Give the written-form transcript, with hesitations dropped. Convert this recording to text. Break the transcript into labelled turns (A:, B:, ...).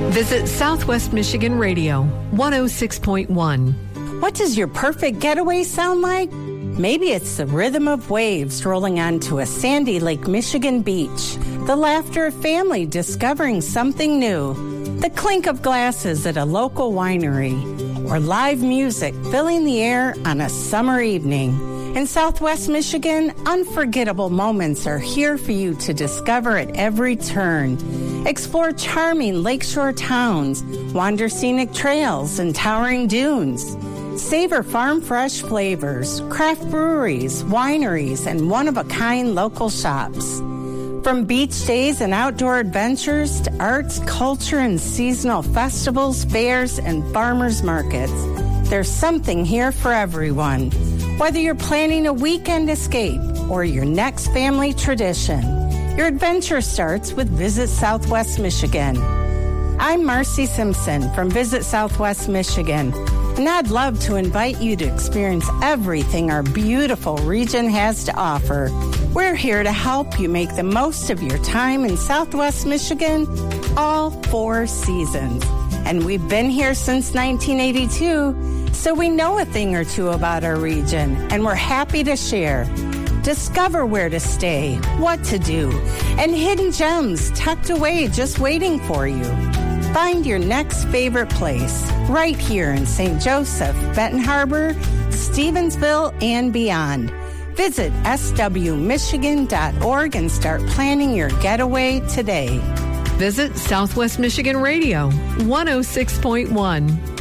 A: Visit Southwest Michigan Radio, 106.1.
B: What does your perfect getaway sound like? Maybe it's the rhythm of waves rolling onto a sandy Lake Michigan beach, the laughter of family discovering something new, the clink of glasses at a local winery, or live music filling the air on a summer evening. In Southwest Michigan, unforgettable moments are here for you to discover at every turn. Explore charming lakeshore towns, wander scenic trails and towering dunes. Savor farm-fresh flavors, craft breweries, wineries, and one-of-a-kind local shops. From beach days and outdoor adventures to arts, culture, and seasonal festivals, fairs, and farmers markets, there's something here for everyone. Whether you're planning a weekend escape or your next family tradition, your adventure starts with Visit Southwest Michigan. I'm Marcy Simpson from Visit Southwest Michigan, and I'd love to invite you to experience everything our beautiful region has to offer. We're here to help you make the most of your time in Southwest Michigan all 4 seasons. And we've been here since 1982, so we know a thing or two about our region, and we're happy to share. Discover where to stay, what to do, and hidden gems tucked away just waiting for you. Find your next favorite place right here in St. Joseph, Benton Harbor, Stevensville, and beyond. Visit swmichigan.org and start planning your getaway today.
A: Visit Southwest Michigan Radio, 106.1.